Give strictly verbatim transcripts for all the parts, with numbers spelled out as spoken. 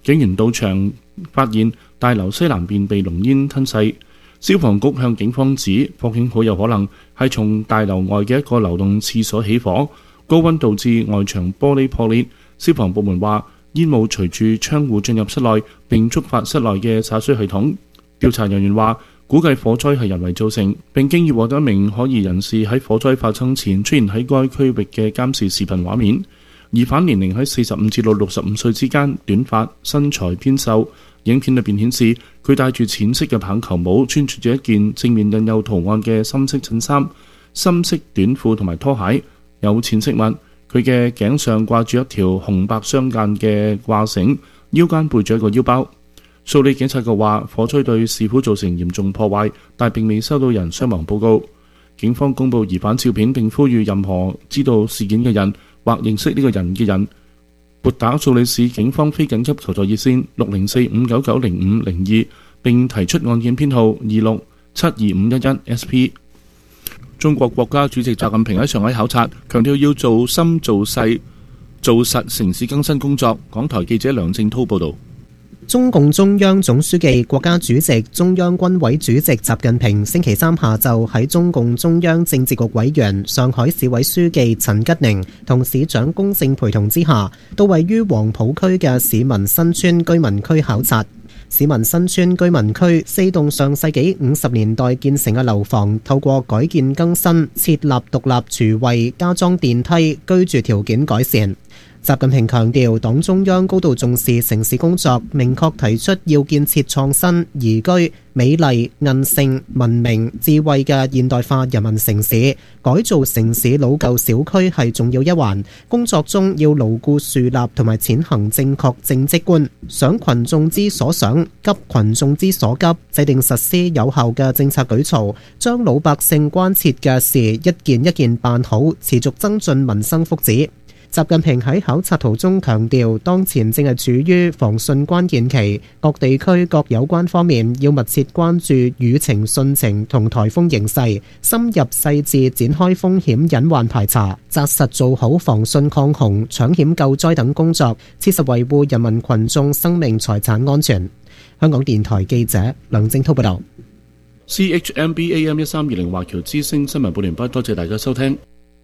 警員到場發現大樓西南邊被濃煙吞噬。消防局向警方指，火警好有可能係從大樓外嘅一個流動廁所起火，高溫導致外牆玻璃破裂。消防部門話，煙霧隨住窗戶進入室內，並觸發室內嘅灑水系統。調查人員話，估計火災係人為造成，並經已獲得一名可疑人士喺火災發生前出現喺該區域嘅監視視頻畫面。疑犯年齡喺四十五至到六十五歲之間，短髮，身材偏瘦。影片裏邊顯示佢戴住淺色嘅棒球帽，穿住住一件正面印有圖案嘅深色襯衫、深色短褲同埋拖鞋，有淺色襪。佢嘅頸上掛住一條紅白相間嘅掛繩，腰間背住一個腰包。蘇里警察局話，火災對市府造成嚴重破壞，但並未收到人傷亡報告。警方公布疑犯照片，並呼籲任何知道事件嘅人或認識呢個人嘅人撥打蘇里市警方非緊急求助熱線六零四五九九零五零二，並提出案件編號二六七二五一一 S P。 中國國家主席習近平喺上海考察，強調要做深做細做實城市更新工作。港台記者梁正濤報道。 中共中央總書記、國家主席、中央軍委主席習近平星期三下晝喺中共中央政治局委員、上海市委書記陳吉寧同市長龔正陪同之下，到位於黃浦區嘅市民新村居民區考察。市民新村居民區四棟上世紀五十年代建成嘅樓房，透過改建更新、設立獨立廚衛、加裝電梯，居住條件改善。習近平強調，黨中央高度重視城市工作，明確提出要建設創新、宜居、美麗、韌性、文明、智慧嘅現代化人民城市。改造城市老舊小區係重要一環，工作中要牢固樹立同埋踐行正確政績觀，想群眾之所想，急群眾之所急，制定實施有效嘅政策舉措，將老百姓關切嘅事一件一件辦好，持續增進民生福祉。習近平喺考察途中強調，當前正係處於防汛關鍵期，各地區各有關方面要密切關注雨情、汛情同颱風形勢，深入細緻展開風險隱患排查，紮實做好防汛抗洪、搶險救災等工作，切實維護人民群眾生命財產安全。香港電台記者梁正濤報道。 C H M B A M 一三二零華僑之聲新聞報聯播，多謝大家收聽。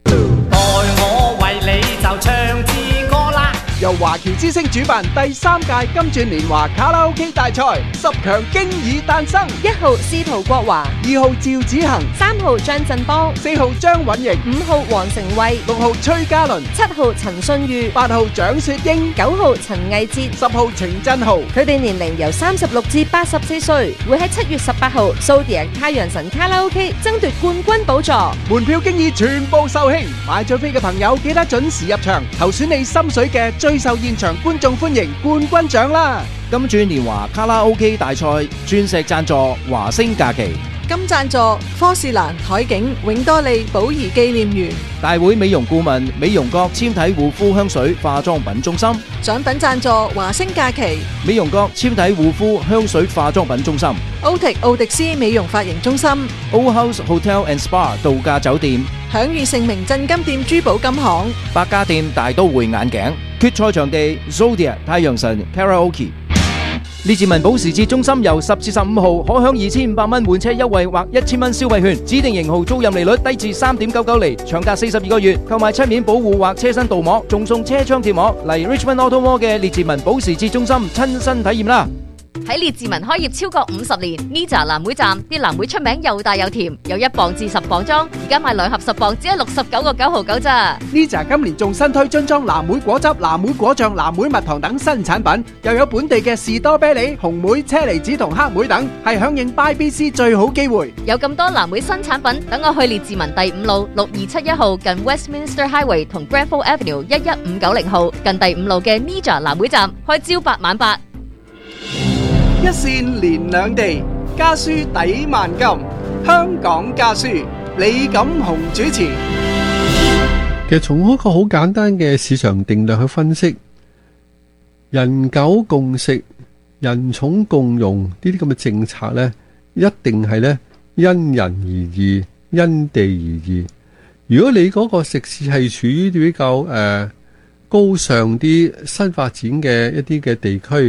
由華僑之聲主辦第三屆金鑽年華卡拉 OK 大賽，十強經已誕生。 一號司徒國華， 二號趙子恒， 三號張振邦， 四號張允瑩， 五號黃成慧， 六號崔嘉倫， 七號陳信裕， 八號蔣雪英， 九號陳毅哲， 十號程振豪。 佢哋年齡由三十六至八十四歲，會喺七月十八號蘇迪太陽神卡拉 OK 爭奪冠軍寶座。 門票經已全部售罄，買咗飛嘅朋友記得準時入場，投選你心水嘅最受現場觀眾歡迎冠軍獎啦！ 金鑽年華卡拉 OK 大賽鑽石贊助華星假期， 金贊助科士蘭海景永多利寶儀紀念園， 大會美容顧問美容閣纖體護膚香水化妝品中心， 獎品贊助華星假期， 美容閣纖體護膚香水化妝品中心， 歐迪奧迪斯美容髮型中心， Old House Hotel and Spa 度假酒店， 享譽盛名鎮金店珠寶金行， 百家店大都會眼鏡，決賽場地 Zodiac 太陽神 Karaoke。列治文保時捷中心由十至十五號可享二千五百蚊換車優惠或一千蚊消費券，指定型號租賃利率低至三點九九厘，長達四十二個月。購買漆面保護或車身鍍膜，仲送車窗貼膜。嚟 Richmond Auto Mall 嘅列治文保時捷中心親身體驗啦！ 喺列治文開業超過五十年 ，Nija 藍莓站啲藍莓出名又大又甜，有一磅至十磅裝，而家買兩盒十磅只係六十九個九毫九咋。 Nija 今年仲新推樽裝藍莓果汁、藍莓果醬、藍莓蜜糖等新產品，又有本地嘅士多啤梨、紅莓、車厘子同黑莓等，係響應 Buy B C 最好機會。 有咁多藍莓新產品，等我去列治文第五路六二七一號近 Westminster Highway 同 Granville Avenue 一一五九零號近第五路嘅 Nija 藍莓站開朝八晚八。 一線連兩地，家書抵萬金。香港家書，李錦雄主持。 其實從一個好簡單嘅市場定律去分析，人狗共食、人寵共融呢啲咁嘅政策呢，一定係呢因人而異、因地而異。如果你嗰個食肆係處於比較誒、呃、高尚啲、新發展嘅一啲嘅地區，